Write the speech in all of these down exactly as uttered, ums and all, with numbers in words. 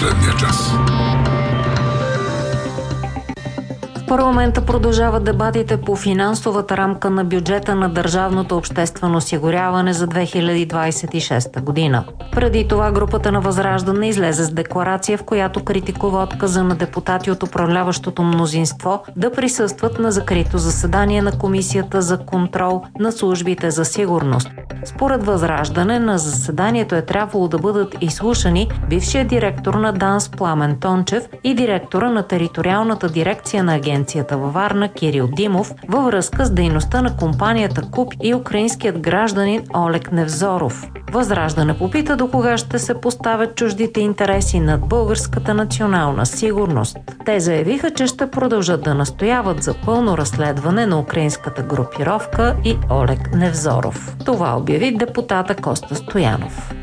последния час. В парламента продължават дебатите по финансовата рамка на бюджета на държавното обществено осигуряване за две хиляди двадесет и шеста година. Преди това групата на Възраждане излезе с декларация, в която критикува отказа на депутати от управляващото мнозинство да присъстват на закрито заседание на Комисията за контрол на службите за сигурност. Според Възраждане на заседанието е трябвало да бъдат изслушани бившият директор на ДАНС Пламен Тончев и директора на териториалната дирекция на агенцията във Варна Кирил Димов във връзка с дейността на компанията КУП и украинският гражданин Олег Невзоров. Възраждане попита до кога ще се поставят чуждите интереси над българската национална сигурност. Те заявиха, че ще продължат да настояват за пълно разследване на украинската групировка и Олег Невзоров. Това обяви депутата Коста Стоянов.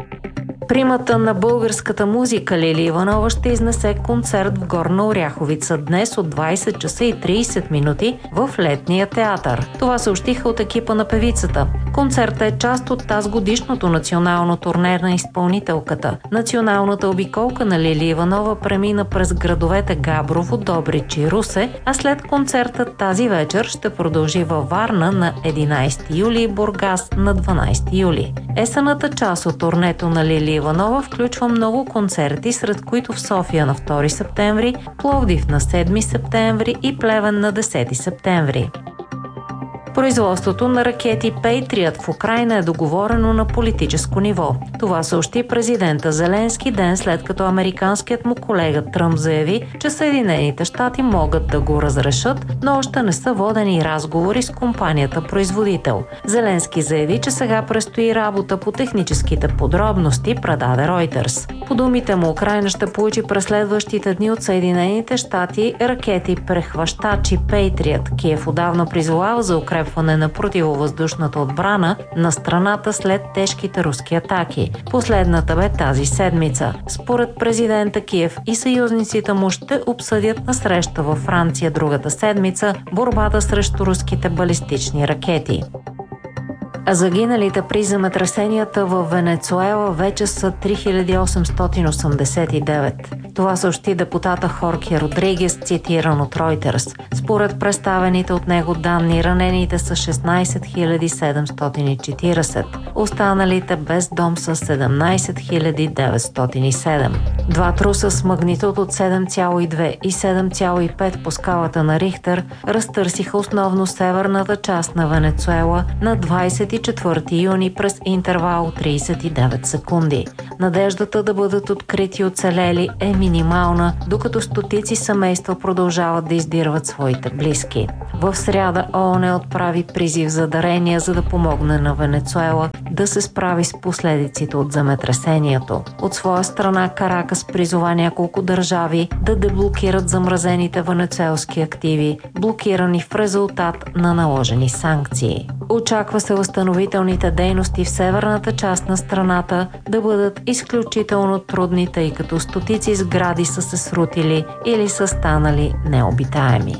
Примата на българската музика Лили Иванова ще изнесе концерт в Горна Оряховица днес от двадесет часа и тридесет минути в Летния театър. Това съобщиха от екипа на певицата. Концертът е част от тазгодишното национално турне на изпълнителката. Националната обиколка на Лили Иванова премина през градовете Габрово, Добрич и Русе, а след концерта тази вечер ще продължи във Варна на единадесети юли и Бургас на дванадесети юли. Есенната част от турнето на Лили Иванова включва много концерти, сред които в София на втори септември, Пловдив на седми септември и Плевен на десети септември. Производството на ракети Patriot в Украйна е договорено на политическо ниво. Това съобщи президента Зеленски ден след като американският му колега Тръмп заяви, че Съединените щати могат да го разрешат, но още не са водени разговори с компанията производител. Зеленски заяви, че сега предстои работа по техническите подробности, предаде Reuters. По думите му, Украйна ще получи през следващите дни от Съединените щати ракети прехващачи Patriot. Киев отдавна призовава за укрепване на противовъздушната отбрана на страната след тежките руски атаки. Последната бе тази седмица. Според президента, Киев и съюзниците му ще обсъдят на среща във Франция другата седмица борбата срещу руските балистични ракети. А загиналите при земетресенията в Венецуела вече са три хиляди осемстотин осемдесет и девет. Това съобщи депутата Хорхе Родригес, цитиран от Reuters. Според представените от него данни, ранените са шестнадесет хиляди седемстотин и четиридесет. Останалите без дом са седемнадесет хиляди деветстотин и седем. Два труса с магнитуд от седем цяло и две и седем цяло и пет по скалата на Рихтер разтърсиха основно северната част на Венецуела на двадесет и четвърти юни през интервал от тридесет и девет секунди. Надеждата да бъдат открити оцелели е минимална, докато стотици семейства продължават да издирват своите близки. В сряда ООН отправи призив за дарения, за да помогне на Венецуела да се справи с последиците от земетресението. От своя страна Каракас призова няколко държави да деблокират замразените венецуелски активи, блокирани в резултат на наложени санкции. Очаква се възстановителните дейности в северната част на страната да бъдат изключително трудни, тъй като стотици сгради са се срутили или са станали необитаеми.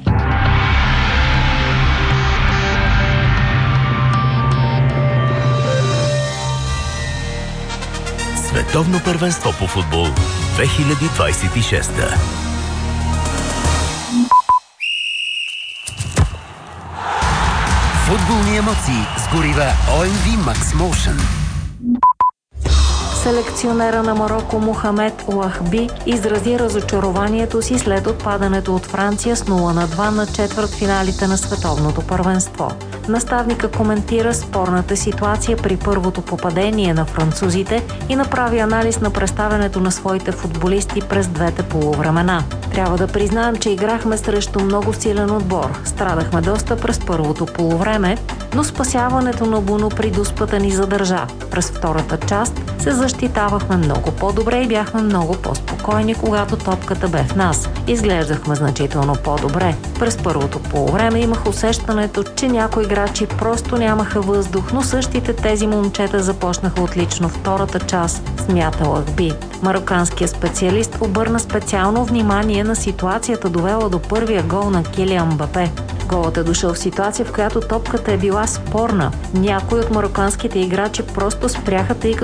Световно първенство по футбол две хиляди двадесет и шеста. Футболни емоции с горива О Ем Ви Max Motion. Селекционера на Мароко Мохамед Уахби изрази разочарованието си след отпадането от Франция с нула на два на четвъртфиналите на световното първенство. Наставника коментира спорната ситуация при първото попадение на французите и направи анализ на представянето на своите футболисти през двете полувремена. Трябва да признаем, че играхме срещу много силен отбор. Страдахме доста през първото полувреме, но спасяването на Буно при дуспата ни задържа. През втората част се защитавахме много по-добре и бяхме много по-спокойни, когато топката бе в нас. Изглеждахме значително по-добре. През първото полувреме имах усещането, че някои играчи просто нямаха въздух, но същите тези момчета започнаха отлично втората част, смята Уахби. Марокканският специалист обърна специално внимание на ситуацията, довела до първия гол на Килиан Мбапе. Голът е дошъл в ситуация, в която топката е била спорна. Някои от марокканските играчи просто спряха, тъй като видяха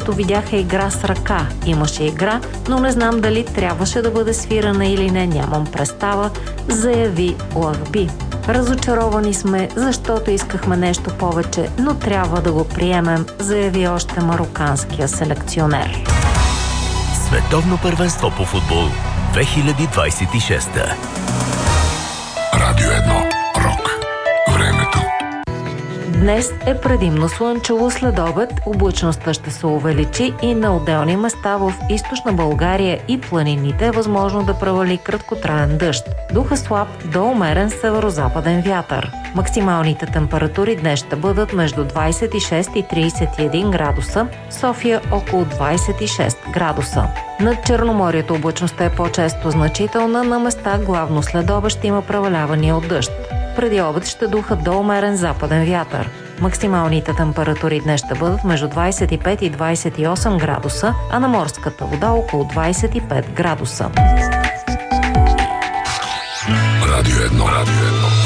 видяха игра с ръка. Имаше игра, но не знам дали трябваше да бъде свирана или не, нямам представа, заяви Лахби. Разочаровани сме, защото искахме нещо повече, но трябва да го приемем, заяви още мароканския селекционер. Световно първенство по футбол две хиляди двадесет и шеста. Радио едно. Рок. Времето. Днес е предимно слънчево, след обед облачността ще се увеличи и на отделни места в източна България и планините е възможно да превали краткотраен дъжд. Духа слаб до умерен северозападен вятър. Максималните температури днес ще бъдат между двадесет и шест и тридесет и един градуса, София около двадесет и шест градуса. Над Черноморието облачността е по-често значителна, на места главно след обед ще има превалявания от дъжд. Преди обед ще духа до умерен западен вятър. Максималните температури днес ще бъдат между двадесет и пет и двадесет и осем градуса, а на морската вода около двадесет и пет градуса. Радио едно. Радио едно.